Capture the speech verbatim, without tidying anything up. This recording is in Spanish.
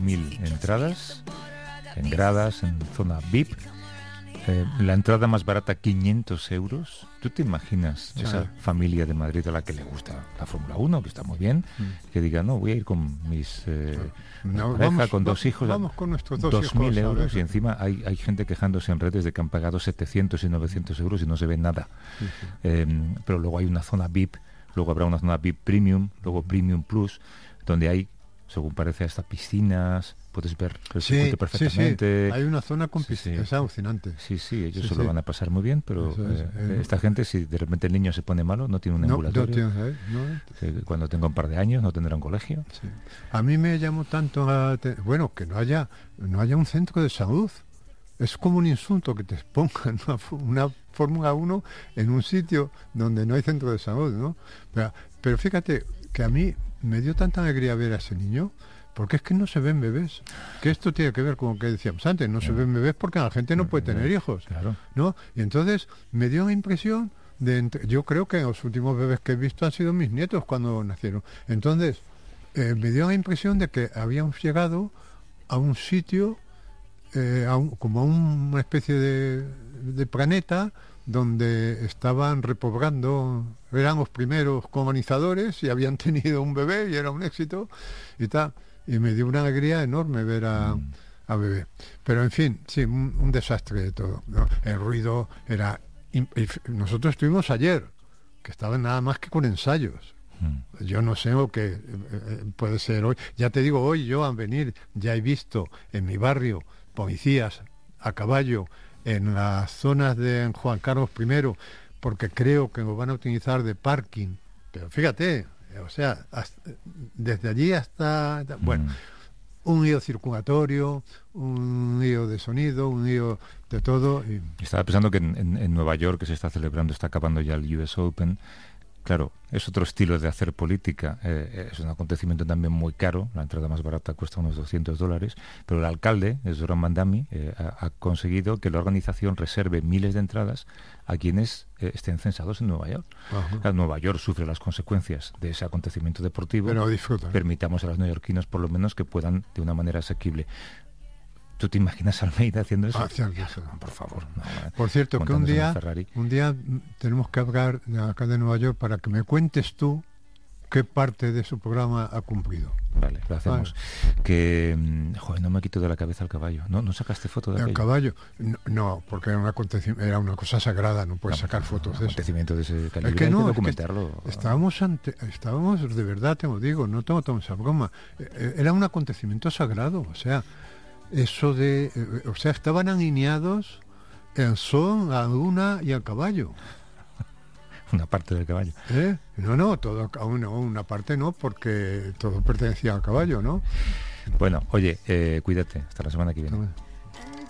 mil entradas, en gradas, en zona V I P. Eh, la entrada más barata, quinientos euros. ¿Tú te imaginas Sí. esa familia de Madrid a la que le gusta la Fórmula uno, que está muy bien, mm. que diga, no, voy a ir con mis eh, no, pareja, vamos, con dos vamos, hijos, vamos con nuestros dos, dos mil hijos, euros, y encima hay, hay gente quejándose en redes de que han pagado setecientos y novecientos euros y no se ve nada. Sí, sí. Eh, pero luego hay una zona V I P, luego habrá una zona V I P Premium, luego Premium Plus, donde hay, según parece, hasta piscinas, puedes ver el sí, circuito perfectamente. Sí, sí. Hay una zona con piscinas, sí, sí. Es alucinante. Sí, sí, ellos sí, se sí. lo van a pasar muy bien, pero Eso es, eh, eh, esta gente, si de repente el niño se pone malo, no tiene un no, ambulatorio. No tiene, no. Eh, cuando tenga un par de años no tendrá un colegio. Sí. A mí me llamó tanto a te... bueno, que no haya, no haya un centro de salud. Es como un insulto que te pongan una, una Fórmula uno en un sitio donde no hay centro de salud, ¿no? Pero, pero fíjate que a mí me dio tanta alegría ver a ese niño, porque es que no se ven bebés. Que esto tiene que ver con lo que decíamos antes, no se ven bebés porque la gente no puede tener hijos, claro. ¿no? Y entonces me dio la impresión de, entre... yo creo que los últimos bebés que he visto han sido mis nietos cuando nacieron. Entonces eh, me dio la impresión de que habíamos llegado a un sitio, eh, a un, como a una especie de, de planeta donde estaban repoblando, eran los primeros colonizadores y habían tenido un bebé y era un éxito y tal. Y me dio una alegría enorme ver a, mm. a bebé. Pero en fin, sí, un, un desastre de todo, ¿no? El ruido era... Nosotros estuvimos ayer, que estaban nada más que con ensayos. Mm. Yo no sé lo que eh, puede ser hoy. Ya te digo, hoy yo al venir ya he visto en mi barrio policías a caballo en las zonas de Juan Carlos primero, porque creo que lo van a utilizar de parking. Pero fíjate, o sea, hasta, desde allí hasta... Bueno, mm. un lío circulatorio, un lío de sonido, un lío de todo. Y... Estaba pensando que en, en, en Nueva York, que se está celebrando, está acabando ya el U S Open. Claro, es otro estilo de hacer política, eh, es un acontecimiento también muy caro, la entrada más barata cuesta unos doscientos dólares, pero el alcalde, Zoran Mandami, eh, ha, ha conseguido que la organización reserve miles de entradas a quienes eh, estén censados en Nueva York. Uh-huh. Nueva York sufre las consecuencias de ese acontecimiento deportivo, pero disfruta. Permitamos a los neoyorquinos por lo menos que puedan de una manera asequible. ¿Tú te imaginas a Almeida haciendo eso? Ah, cierto, sí. No, por favor. No, por cierto, que un día, un día tenemos que hablar de acá de Nueva York para que me cuentes tú qué parte de su programa ha cumplido. Vale, lo hacemos. Vale. Que, joder, no me quito de la cabeza el caballo. ¿No, no sacaste foto de el aquello? caballo? No, no, porque era, un acontecimiento, era una cosa sagrada, no puedes no, sacar fotos de eso. Acontecimiento de ese calibre, es que no, hay que documentarlo. Es que estábamos, ante, estábamos, de verdad, te lo digo, no tengo toda esa broma. Era un acontecimiento sagrado, o sea... Eso de... Eh, o sea, estaban alineados el sol, la luna y el caballo. Una parte del caballo. ¿Eh? No, no, todo, una, una parte no, porque todo pertenecía al caballo, ¿no? Bueno, oye, eh, cuídate. Hasta la semana que viene.